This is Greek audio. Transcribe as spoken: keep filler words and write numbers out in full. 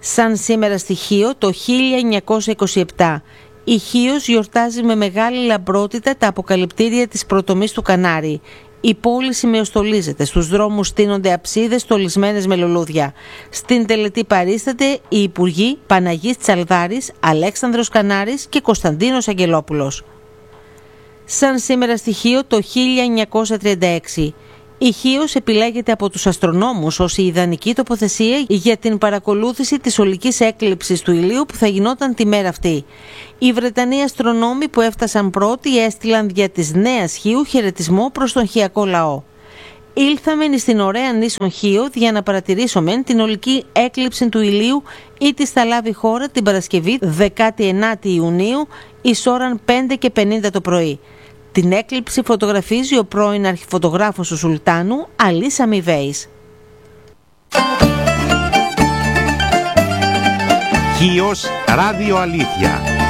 Σαν σήμερα στη Χίο το χίλια εννιακόσια είκοσι επτά. Η Χίος γιορτάζει με μεγάλη λαμπρότητα τα αποκαλυπτήρια της πρωτομής του Κανάρη. Η πόλη σημειοστολίζεται, στους δρόμους στείνονται αψίδες στολισμένες με λουλούδια. Στην τελετή παρίσταται οι υπουργοί Παναγής Τσαλδάρης, Αλέξανδρος Κανάρης και Κωνσταντίνος Αγγελόπουλος. Σαν σήμερα στη Χίο το χίλια εννιακόσια τριάντα έξι. Η Χίος επιλέγεται από τους αστρονόμους ως η ιδανική τοποθεσία για την παρακολούθηση της ολικής έκλειψης του ηλίου που θα γινόταν τη μέρα αυτή. Οι Βρετανοί αστρονόμοι που έφτασαν πρώτοι έστειλαν δια της Νέας Χίου χαιρετισμό προς τον χιακό λαό. Ήλθαμεν στην ωραία νήσον Χίο για να παρατηρήσομεν την ολική έκλειψη του ηλίου ή της θα λάβει χώρα την Παρασκευή δεκάτη ενάτη Ιουνίου εις ώραν πέντε και πενήντα το πρωί. Την έκλειψη φωτογραφίζει ο πρώην αρχιφωτογράφος του Σουλτάνου, Αλής Αμοιβέης. Χίος Ράδιο Αλήθεια.